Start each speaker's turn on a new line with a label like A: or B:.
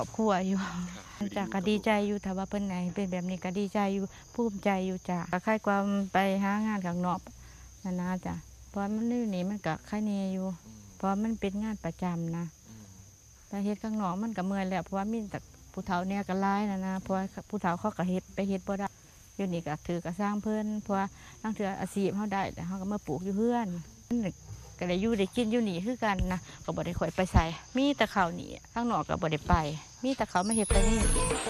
A: ครอบครัวอยู่จากก็ดีใจอยู่แต่ว่าเพิ่นไหนเป็นแบบนี้ก็ดีใจอยู่ภูมิใจอยู่จ้ะก็คล้ายความไปหางานข้างนอกนะจ้ะเพราะมันอยู่นี่มันก็ค่ายเนอยู่เพราะมันเป็นงานประจำนะไปเฮ็ดข้างนอกมันก็เมื่อยแล้วเพราะว่ามีแต่ผู้เฒ่าเนี่ยก็ร้ายนะเพราะผู้เฒ่าเขาก็เฮ็ดไปเฮ็ดบ่ได้อยู่นี่ก็ถือก็สร้างเพิ่นเพราะว่าบางเทื่ออาชีพเฮาได้แต่เฮาก็มาปลูกอยู่เฮือนก็ได้อยู่ได้กินอยู่นี่คือกันนะก็บ่ได้ค่อยไปไสมีแต่ข้าวนี่ข้างนอกก็บ่ได้ไปมีแต่เขามาเฮ็ดแต่นี่